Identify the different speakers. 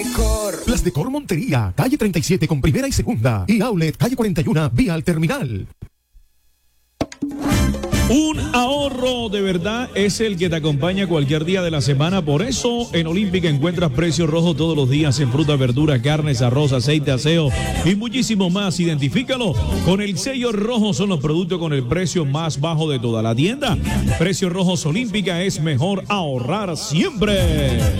Speaker 1: Las Decor Montería, calle 37 con primera y segunda. Y Outlet, calle 41, vía al terminal.
Speaker 2: Un ahorro de verdad es el que te acompaña cualquier día de la semana. Por eso en Olímpica encuentras precios rojos todos los días en fruta, verdura, carnes, arroz, aceite, aseo y muchísimo más. Identifícalo. Con el sello rojo son los productos con el precio más bajo de toda la tienda. Precios rojos Olímpica, es mejor ahorrar siempre.